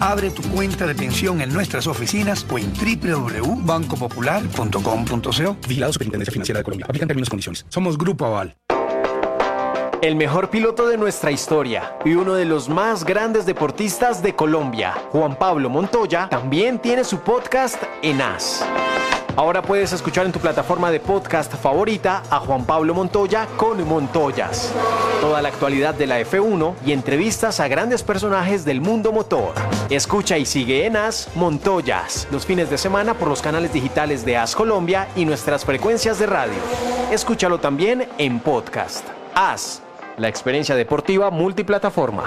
Abre tu cuenta de pensión en nuestras oficinas o en www.bancopopular.com.co. Vigilado Superintendencia Financiera de Colombia. Aplican términos y condiciones. Somos Grupo Aval. El mejor piloto de nuestra historia y uno de los más grandes deportistas de Colombia, Juan Pablo Montoya, también tiene su podcast en AS. Ahora puedes escuchar en tu plataforma de podcast favorita a Juan Pablo Montoya con Montoyas. Toda la actualidad de la F1 y entrevistas a grandes personajes del mundo motor. Escucha y sigue en AS Montoyas los fines de semana por los canales digitales de AS Colombia y nuestras frecuencias de radio. Escúchalo también en podcast. AS, la experiencia deportiva multiplataforma.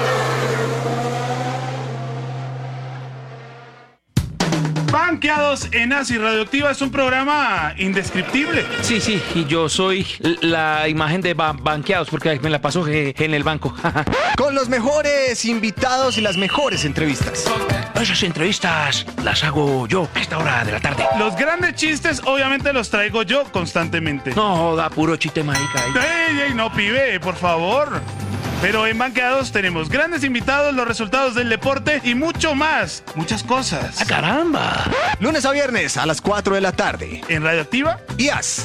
Banqueados en AS y Radioactiva es un programa indescriptible. Sí, y yo soy la imagen de Banqueados porque me la paso en el banco. Con los mejores invitados y las mejores entrevistas. Esas entrevistas las hago yo a esta hora de la tarde. Los grandes chistes obviamente los traigo yo constantemente. No, da puro chiste marica. Ey, no, pibe, por favor. Pero en Banqueados tenemos grandes invitados, los resultados del deporte y mucho más. Muchas cosas. ¡Ah, caramba! Lunes a viernes a las 4 de la tarde. En Radioactiva y AS.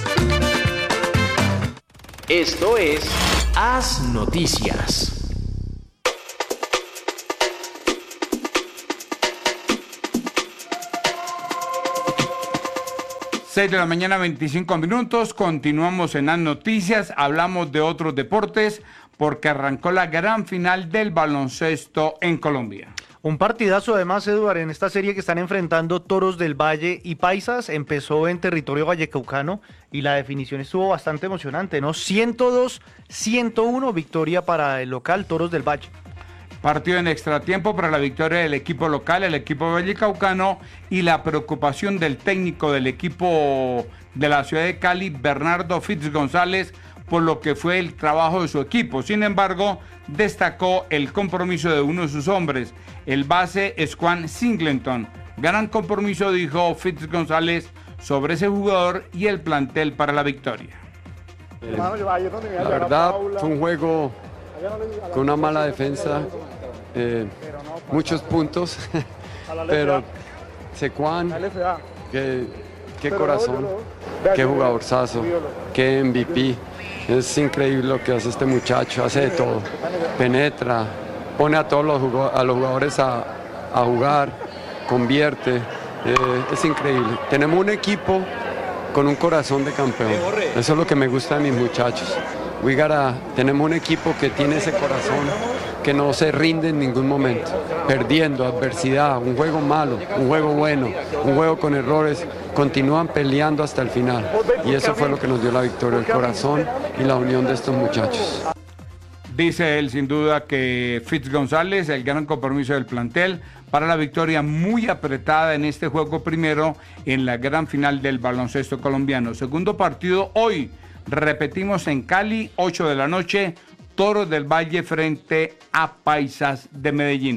Esto es AS Noticias. Seis de la mañana, 25 minutos. Continuamos en AS Noticias. Hablamos de otros deportes porque arrancó la gran final del baloncesto en Colombia. Un partidazo además, Eduard, en esta serie que están enfrentando Toros del Valle y Paisas. Empezó en territorio vallecaucano y la definición estuvo bastante emocionante, ¿no? 102-101, victoria para el local Toros del Valle. Partido en extratiempo para la victoria del equipo local, el equipo vallecaucano, y la preocupación del técnico del equipo de la ciudad de Cali, Bernardo Fitz González, por lo que fue el trabajo de su equipo. Sin embargo, destacó el compromiso de uno de sus hombres, el base Squan Singleton. Gran compromiso, dijo Fitz González, sobre ese jugador y el plantel para la victoria. La verdad, fue un juego con una mala defensa, muchos puntos, pero Secuan, qué corazón, qué jugadorzazo, qué MVP. Es increíble lo que hace este muchacho, hace de todo, penetra, pone a todos los jugadores a jugar, convierte, es increíble. Tenemos un equipo con un corazón de campeón, eso es lo que me gusta de mis muchachos. Tenemos un equipo que tiene ese corazón, que no se rinde en ningún momento, perdiendo, adversidad, un juego malo, un juego bueno, un juego con errores, continúan peleando hasta el final. Y eso fue lo que nos dio la victoria, el corazón y la unión de estos muchachos. Dice él sin duda que Fitz González, el gran compromiso del plantel para la victoria muy apretada en este juego primero en la gran final del baloncesto colombiano. Segundo partido hoy, repetimos en Cali, 8 de la noche, Toros del Valle frente a Paisas de Medellín.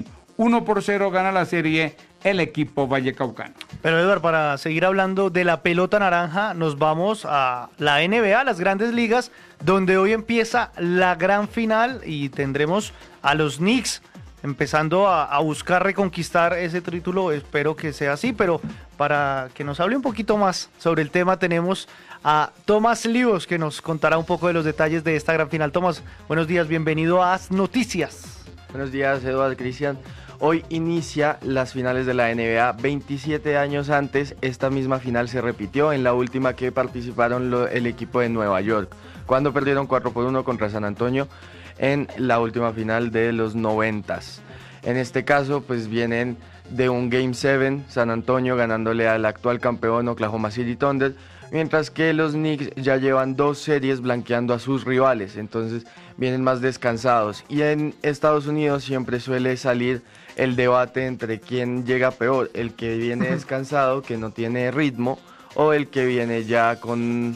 1-0 gana la serie el equipo vallecaucano. Pero Eduard, para seguir hablando de la pelota naranja, nos vamos a la NBA, las grandes ligas, donde hoy empieza la gran final y tendremos a los Knicks empezando a buscar reconquistar ese título. Espero que sea así, pero para que nos hable un poquito más sobre el tema tenemos a Tomás Líos, que nos contará un poco de los detalles de esta gran final. Tomás, buenos días, bienvenido a AS Noticias. Buenos días, Eduardo, Cristian. Hoy inicia las finales de la NBA. 27 años antes, esta misma final se repitió en la última que participaron el equipo de Nueva York, cuando perdieron 4-1 contra San Antonio en la última final de los 90s. En este caso, pues vienen de un Game 7, San Antonio ganándole al actual campeón Oklahoma City Thunder, mientras que los Knicks ya llevan 2 series blanqueando a sus rivales, entonces vienen más descansados. Y en Estados Unidos siempre suele salir el debate entre quién llega peor, el que viene descansado, que no tiene ritmo, o el que viene ya con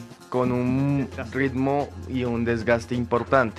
un ritmo y un desgaste importante.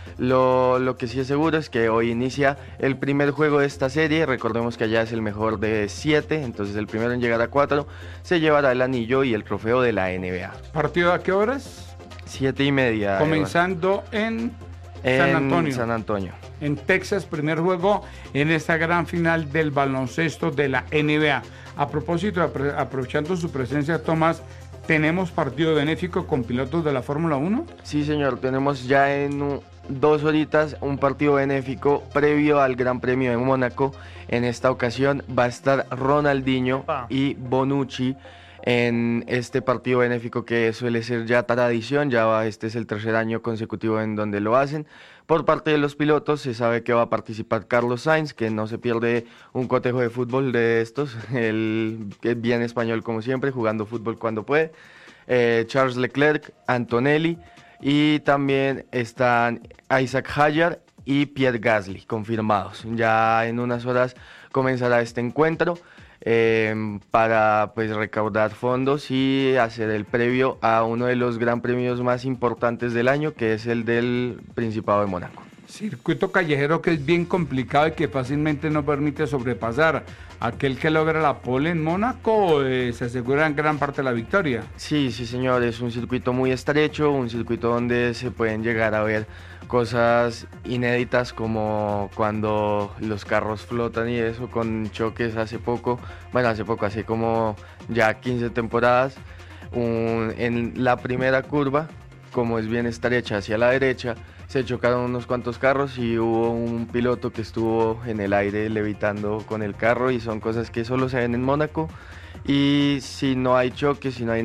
Lo que sí es seguro es que hoy inicia el primer juego de esta serie. Recordemos que allá es el mejor de 7, entonces el primero en llegar a 4 se llevará el anillo y el trofeo de la NBA. ¿Partido a qué horas? 7:30. Comenzando en San Antonio. En Texas, primer juego en esta gran final del baloncesto de la NBA. A propósito, aprovechando su presencia, Tomás, ¿tenemos partido benéfico con pilotos de la Fórmula 1? Sí, señor, tenemos ya en 2 horitas un partido benéfico previo al Gran Premio de Mónaco. En esta ocasión va a estar Ronaldinho y Bonucci en este partido benéfico que suele ser ya tradición. Este es el 3er año consecutivo en donde lo hacen. Por parte de los pilotos se sabe que va a participar Carlos Sainz, que no se pierde un cotejo de fútbol de estos, él es bien español como siempre, jugando fútbol cuando puede. Charles Leclerc, Antonelli, y también están Isaac Hadjar y Pierre Gasly confirmados. Ya en unas horas comenzará este encuentro para pues recaudar fondos y hacer el previo a uno de los gran premios más importantes del año, que es el del Principado de Mónaco. Circuito callejero que es bien complicado y que fácilmente no permite sobrepasar. Aquel que logra la pole en Mónaco se asegura en gran parte la victoria. Sí, señor, es un circuito muy estrecho, un circuito donde se pueden llegar a ver cosas inéditas como cuando los carros flotan y eso, con choques hace como ya 15 temporadas, en la primera curva, como es bien estrecha hacia la derecha, se chocaron unos cuantos carros y hubo un piloto que estuvo en el aire levitando con el carro, y son cosas que solo se ven en Mónaco, y si no hay choque, si no hay